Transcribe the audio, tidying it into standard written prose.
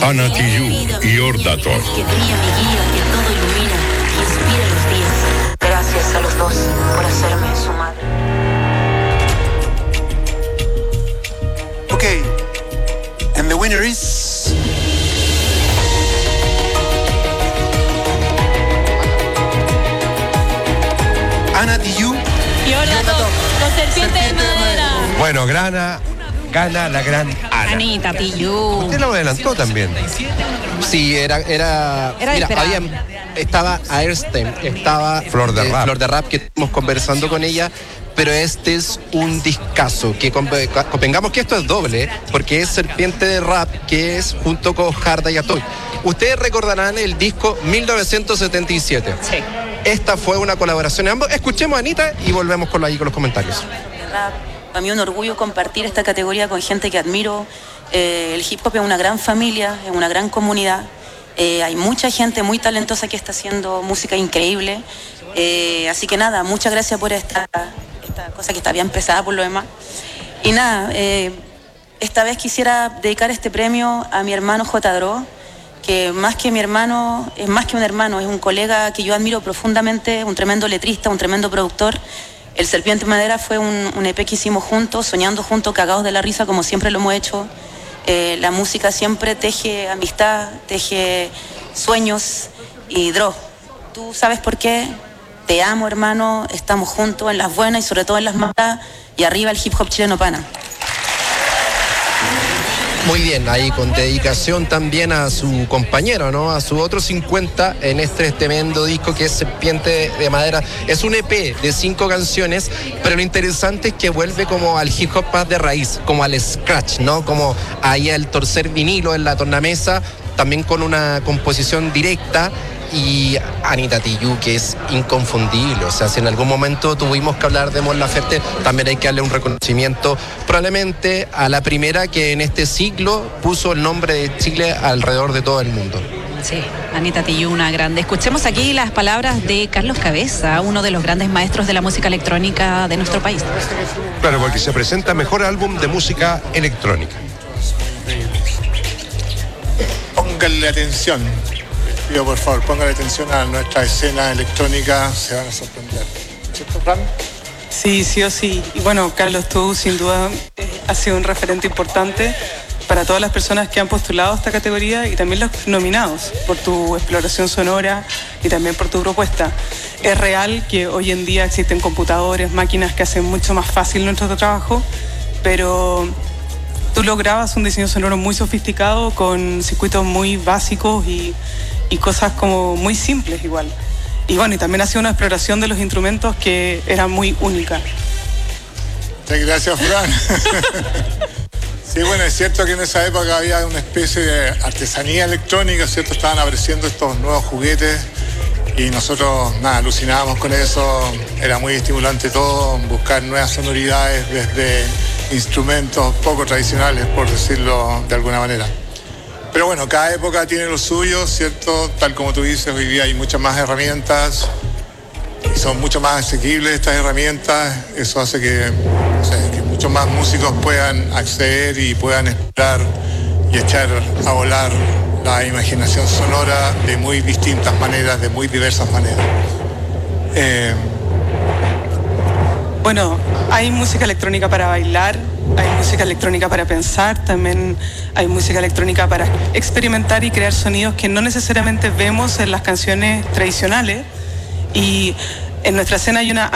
Ana Tijoux y Ordator. Que brilla mi guía, que todo ilumina, que inspira los días. Gracias a los dos por hacerme su madre. Okay, and the winner is... Ana Tijoux y Ordator, con serpiente de madera. Bueno, gana la gran Ana. Anita Tijoux. Usted lo adelantó también. Sí, era mira, esperable. estaba Airstein, estaba Flor de Rap, que estamos conversando con ella, pero este es un discazo, que convengamos que esto es doble, porque es Serpiente de Rap, que es junto con Harda y Atoy. Ustedes recordarán el disco 1977. Sí. Esta fue una colaboración de ambos. Escuchemos a Anita y volvemos con los comentarios. Para mí es un orgullo compartir esta categoría con gente que admiro. El hip hop es una gran familia, es una gran comunidad. Hay mucha gente muy talentosa que está haciendo música increíble. Así que nada, muchas gracias por esta cosa que está bien empezada por lo demás. Y nada, esta vez quisiera dedicar este premio a mi hermano J. Dro, que más que mi hermano, es más que un hermano, es un colega que yo admiro profundamente, un tremendo letrista, un tremendo productor. El Serpiente Madera fue un EP que hicimos juntos, soñando juntos, cagados de la risa, como siempre lo hemos hecho. La música siempre teje amistad, teje sueños. Y Dro, tú sabes por qué. Te amo, hermano. Estamos juntos en las buenas y sobre todo en las malas. Y arriba el hip hop chileno, pana. Muy bien, ahí con dedicación también a su compañero, ¿no? A su otro 50 en este tremendo disco que es Serpiente de Madera. Es un EP de 5 canciones, pero lo interesante es que vuelve como al hip hop más de raíz, como al scratch, ¿no? Como ahí al torcer vinilo en la tornamesa, también con una composición directa. Y Anita Tijoux, que es inconfundible. O sea, si en algún momento tuvimos que hablar de Mon Laferte, también hay que darle un reconocimiento probablemente a la primera que en este siglo puso el nombre de Chile alrededor de todo el mundo. Sí, Anita Tijoux, una grande. Escuchemos aquí las palabras de Carlos Cabeza, uno de los grandes maestros de la música electrónica de nuestro país. Claro, porque se presenta mejor álbum de música electrónica. Pónganle atención. Pido por favor, pónganle atención a nuestra escena electrónica, se van a sorprender. ¿Cierto, Fran? Sí, sí o sí. Y bueno, Carlos, tú sin duda has sido un referente importante para todas las personas que han postulado a esta categoría y también los nominados por tu exploración sonora y también por tu propuesta. Es real que hoy en día existen computadores, máquinas que hacen mucho más fácil nuestro trabajo, pero tú lograbas un diseño sonoro muy sofisticado con circuitos muy básicos y cosas como muy simples igual. Y bueno, y también ha sido una exploración de los instrumentos que era muy única. Muchas gracias, Fran. Sí, bueno, es cierto que en esa época había una especie de artesanía electrónica, ¿cierto? Estaban apareciendo estos nuevos juguetes y nosotros, nada, alucinábamos con eso. Era muy estimulante todo, buscar nuevas sonoridades desde instrumentos poco tradicionales, por decirlo de alguna manera. Pero bueno, cada época tiene lo suyo, ¿cierto? Tal como tú dices, hoy día hay muchas más herramientas y son mucho más asequibles estas herramientas. Eso hace que muchos más músicos puedan acceder y puedan explorar y echar a volar la imaginación sonora de muy distintas maneras, de muy diversas maneras. Bueno, hay música electrónica para bailar, hay música electrónica para pensar, también hay música electrónica para experimentar y crear sonidos que no necesariamente vemos en las canciones tradicionales. Y en nuestra escena hay una